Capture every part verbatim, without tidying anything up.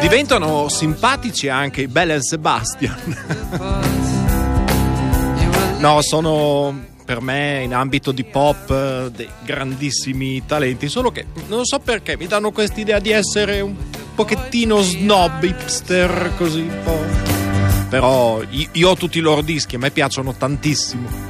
diventano simpatici anche i Belle and Sebastian. No, sono per me in ambito di pop dei grandissimi talenti, solo che non so perché mi danno quest'idea di essere un pochettino snob, hipster, così un po'. Però io, io ho tutti i loro dischi, a me piacciono tantissimo.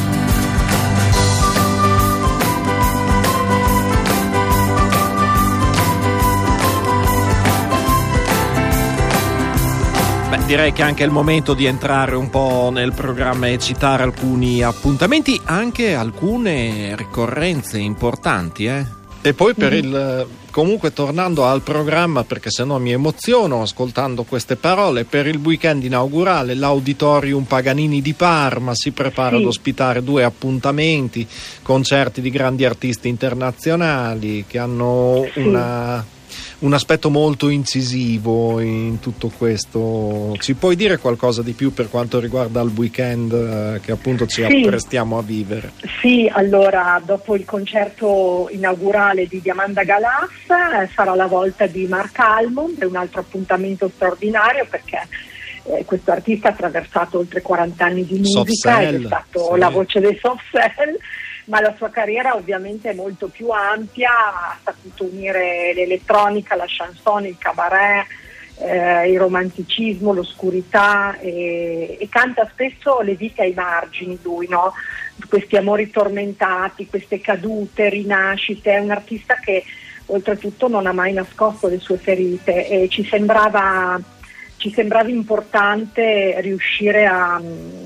Direi che è anche il momento di entrare un po' nel programma e citare alcuni appuntamenti, anche alcune ricorrenze importanti, eh? E poi per mm-hmm. il comunque tornando al programma, perché sennò mi emoziono ascoltando queste parole, per il weekend inaugurale l'Auditorium Paganini di Parma si prepara sì. ad ospitare due appuntamenti, concerti di grandi artisti internazionali che hanno sì. una un aspetto molto incisivo in tutto questo. Ci puoi dire qualcosa di più per quanto riguarda il weekend eh, che appunto ci sì. apprestiamo a vivere? Sì, allora dopo il concerto inaugurale di Diamanda Galas eh, sarà la volta di Marc Almond, è un altro appuntamento straordinario perché eh, questo artista ha attraversato oltre quaranta anni di musica ed è stato sì. la voce dei Soft Cell, ma la sua carriera ovviamente è molto più ampia, ha saputo unire l'elettronica, la chanson, il cabaret, eh, il romanticismo, l'oscurità e, e canta spesso le vite ai margini lui, no? Questi amori tormentati, queste cadute, rinascite, è un artista che oltretutto non ha mai nascosto le sue ferite e ci sembrava, ci sembrava importante riuscire a...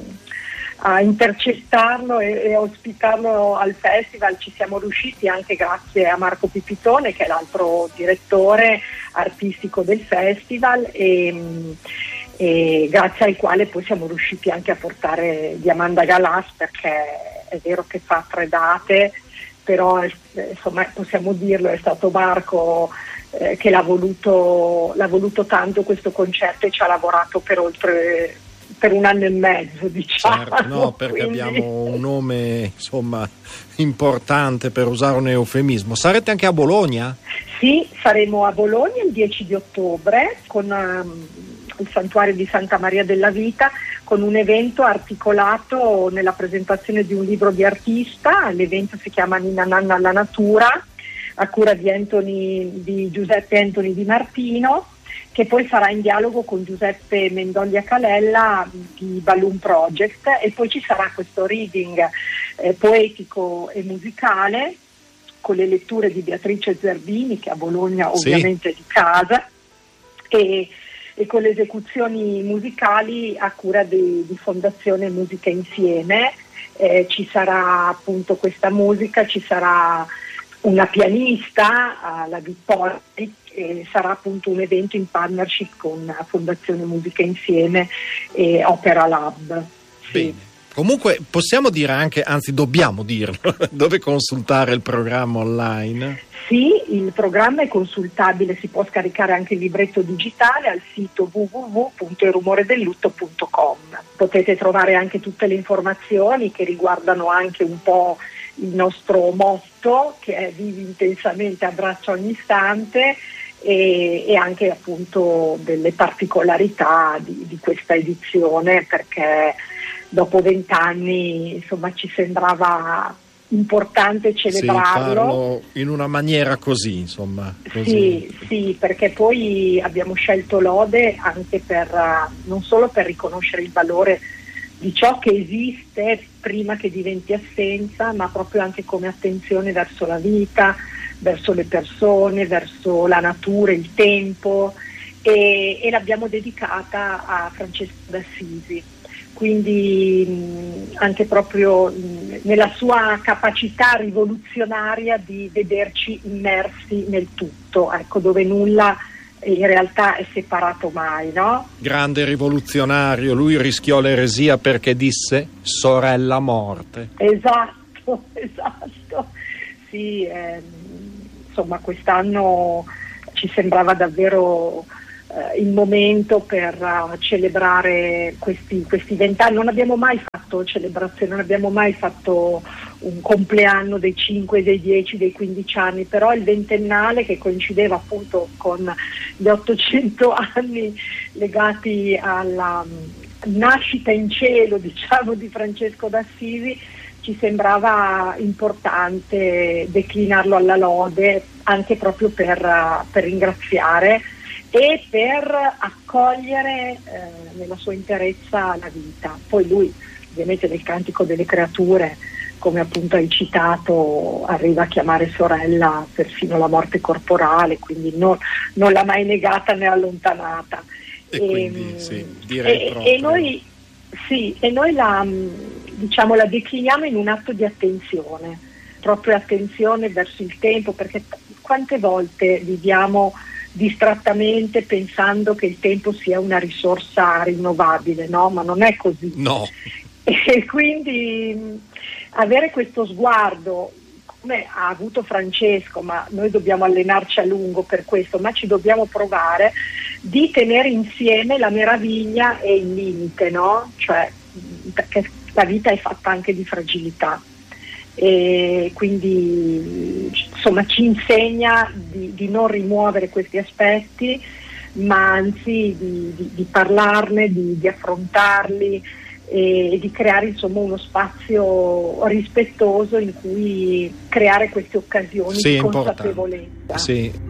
a intercettarlo e, e ospitarlo al festival. Ci siamo riusciti anche grazie a Marco Pipitone, che è l'altro direttore artistico del festival, e, e grazie al quale poi siamo riusciti anche a portare Diamanda Galas, perché è vero che fa tre date, però insomma possiamo dirlo, è stato Marco eh, che l'ha voluto, l'ha voluto tanto questo concerto e ci ha lavorato per oltre per un anno e mezzo, diciamo. Certo, no, perché quindi... abbiamo un nome insomma importante, per usare un eufemismo. Sarete anche a Bologna? Sì, saremo a Bologna il dieci di ottobre con um, il Santuario di Santa Maria della Vita, con un evento articolato nella presentazione di un libro di artista. L'evento si chiama Ninna Nanna alla Natura, a cura di, Anthony, di Giuseppe Anthony Di Martino, che poi sarà in dialogo con Giuseppe Mendoglia Calella di Balloon Project, e poi ci sarà questo reading eh, poetico e musicale con le letture di Beatrice Zerbini, che a Bologna ovviamente sì. è di casa, e, e con le esecuzioni musicali a cura di, di Fondazione Musica Insieme. Eh, ci sarà appunto questa musica, ci sarà una pianista, la Vittoria, e sarà appunto un evento in partnership con Fondazione Musica Insieme e Opera Lab. Sì. Bene. Comunque possiamo dire anche, anzi dobbiamo dirlo, dove consultare il programma online? Sì, il programma è consultabile, si può scaricare anche il libretto digitale al sito w w w punto il rumore del lutto punto com. Potete trovare anche tutte le informazioni che riguardano anche un po' il nostro motto, che è vivi intensamente, abbraccia ogni istante, e, e anche appunto delle particolarità di, di questa edizione, perché dopo vent'anni insomma ci sembrava importante celebrarlo. Sì, farlo in una maniera così, insomma. Così. Sì, sì, perché poi abbiamo scelto l'Ode anche per non solo per riconoscere il valore di ciò che esiste prima che diventi assenza, ma proprio anche come attenzione verso la vita, verso le persone, verso la natura, il tempo, e, e l'abbiamo dedicata a Francesco d'Assisi. Quindi mh, anche proprio mh, nella sua capacità rivoluzionaria di vederci immersi nel tutto, ecco, dove nulla in realtà è separato mai, no? Grande rivoluzionario, lui rischiò l'eresia perché disse sorella morte. Esatto, esatto. Sì, ehm, insomma quest'anno ci sembrava davvero il momento per uh, celebrare questi questi vent'anni. Non abbiamo mai fatto celebrazioni, non abbiamo mai fatto un compleanno dei cinque, dei dieci, dei quindici anni, però il ventennale, che coincideva appunto con gli ottocento anni legati alla um, nascita in cielo, diciamo, di Francesco d'Assisi, ci sembrava importante declinarlo alla lode, anche proprio per, uh, per ringraziare e per accogliere eh, nella sua interezza la vita. Poi lui, ovviamente, nel Cantico delle Creature, come appunto hai citato, arriva a chiamare sorella persino la morte corporale, quindi non, non l'ha mai negata né allontanata. E, e quindi sì, direi e, proprio. E noi, sì, e noi la, diciamo, la decliniamo in un atto di attenzione, proprio attenzione verso il tempo, perché quante volte viviamo distrattamente pensando che il tempo sia una risorsa rinnovabile, no? Ma non è così. No. E quindi mh, avere questo sguardo, come ha avuto Francesco, ma noi dobbiamo allenarci a lungo per questo, ma ci dobbiamo provare, di tenere insieme la meraviglia e il limite, no? Cioè, mh, perché la vita è fatta anche di fragilità. E quindi insomma ci insegna di, di non rimuovere questi aspetti, ma anzi di, di, di parlarne, di, di affrontarli e, e di creare insomma uno spazio rispettoso in cui creare queste occasioni sì, di consapevolezza. Sì.